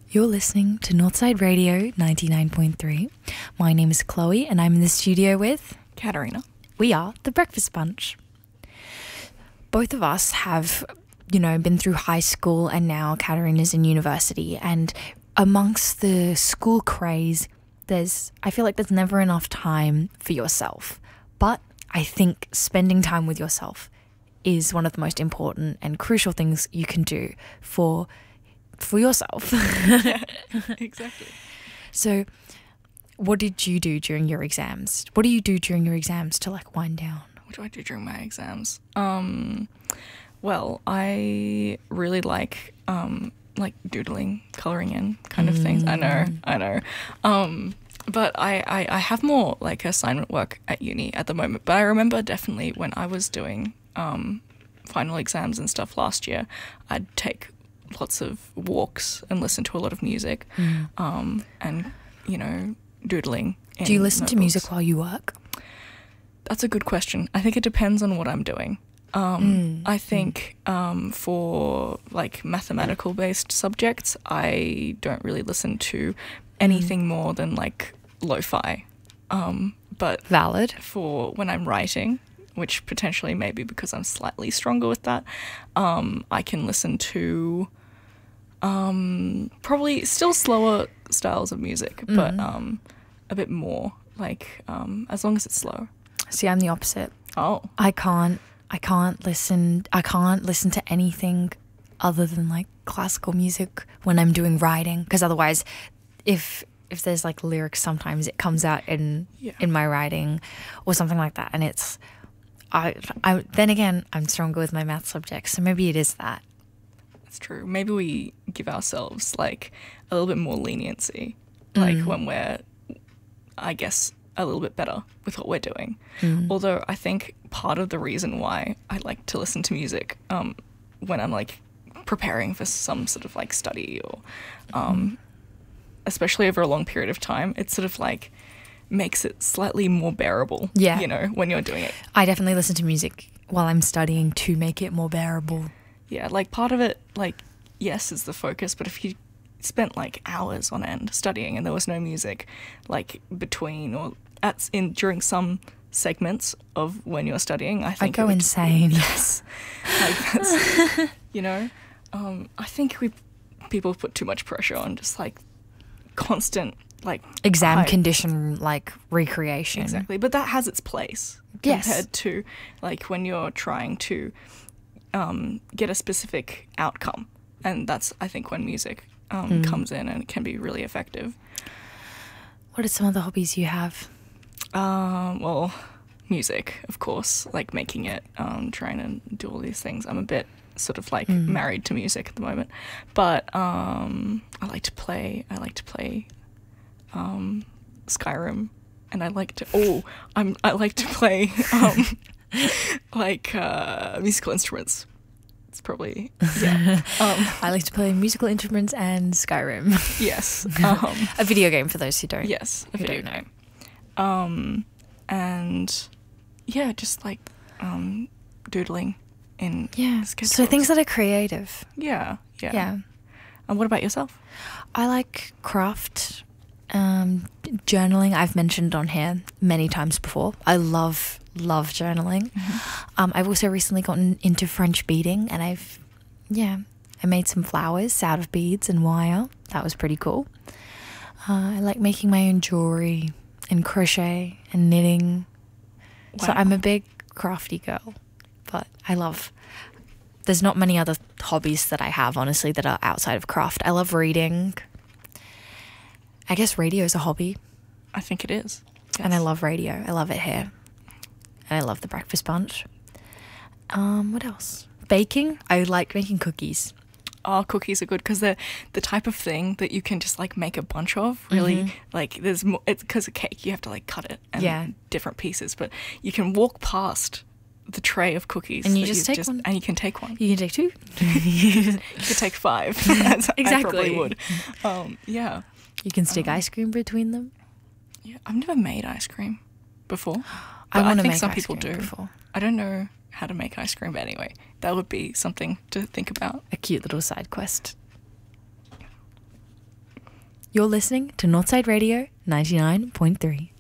You're listening to Northside Radio 99.3. My name is Chloe and I'm in the studio with Katarina. We are the Breakfast Bunch. Both of us have, been through high school and now Katarina's in university, and amongst the school craze, I feel like there's never enough time for yourself. But I think spending time with yourself is one of the most important and crucial things you can do for yourself. Yeah, exactly. So what did you do during your exams? What do you do during your exams to wind down? What do I do during my exams? Well, I really like doodling, colouring in kind of things. I know. But I have more assignment work at uni at the moment. But I remember definitely when I was doing final exams and stuff last year, I'd take lots of walks and listen to a lot of music, and doodling. Do you listen to music while you work? That's a good question. I think it depends on what I'm doing. I think for mathematical based subjects, I don't really listen to anything more than lo-fi. But valid. For when I'm writing, which potentially maybe because I'm slightly stronger with that, I can listen to probably still slower styles of music, but a bit more as long as it's slow. See, I'm the opposite. Oh, I can't listen to anything other than classical music when I'm doing writing, because otherwise if there's lyrics, sometimes it comes out in my writing or something like that, and it's I then again, I'm stronger with my math subjects, so maybe it is that. That's true. Maybe we give ourselves a little bit more leniency when we're, I guess, a little bit better with what we're doing. Although I think part of the reason why I like to listen to music when I'm preparing for some sort of study or especially over a long period of time, it sort of makes it slightly more bearable, when you're doing it. I definitely listen to music while I'm studying to make it more bearable. Yeah, part of it, yes, is the focus, but if you spent hours on end studying and there was no music between or during some segments of when you're studying, I think I go insane. Yes. That's, I think people put too much pressure on just constant exam hype. Condition recreation. Exactly, but that has its place compared to when you're trying to get a specific outcome, and that's I think when music comes in and it can be really effective. What are some of the hobbies you have? Well, music, of course, making it, trying to do all these things. I'm a bit sort of married to music at the moment, but I like to play Skyrim, and I like to play musical instruments. It's probably I like to play musical instruments and Skyrim. Yes. A video game for those who don't. Yes, a video game. And just doodling in sketchbooks. So things that are creative. Yeah. And what about yourself? I like craft, journaling. I've mentioned on here many times before. I love journaling. I've also recently gotten into French beading, and I made some flowers out of beads and wire. That was pretty cool. I like making my own jewelry and crochet and knitting. Wow. So I'm a big crafty girl, but there's not many other hobbies that I have, honestly, that are outside of craft. I love reading. I guess radio is a hobby. I think it is. Yes. And I love radio. I love it here. And I love the Breakfast Bunch. What else? Baking. I like making cookies. Oh, cookies are good because they're the type of thing that you can just make a bunch of. Really, there's more. It's because a cake, you have to cut it in different pieces, but you can walk past the tray of cookies and you just take one, and you can take one. You can take two. You could take 5. Exactly. I probably would. Yeah. You can stick ice cream between them. Yeah, I've never made ice cream before. I think some people do. I don't know how to make ice cream, but anyway, that would be something to think about. A cute little side quest. You're listening to Northside Radio 99.3.